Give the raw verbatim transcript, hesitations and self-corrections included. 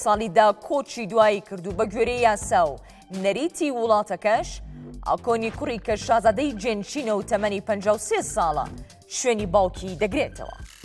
ساڵیدا کۆچی دوایی کردو بە گوێرەی یاسا و نەریتی وڵاتەکەش ئاکۆنی کوڕی کە شازادەی جێنشینە و تەمەنی پەنجا و سێ ساڵە شوێنی باوکی دەگرێتەوە.